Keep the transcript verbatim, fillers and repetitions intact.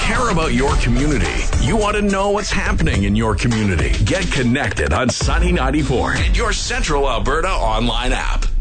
care about your community. You want to know what's happening in your community. Get connected on Sunny ninety-four and your Central Alberta online app.